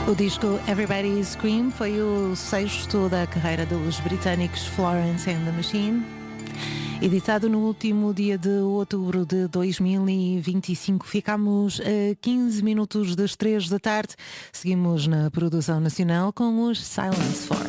O disco Everybody Scream foi o sexto da carreira dos britânicos Florence and the Machine. Editado no último dia de outubro de 2025, ficamos a 15 minutos das 3 da tarde. Seguimos na produção nacional com os Silence 4.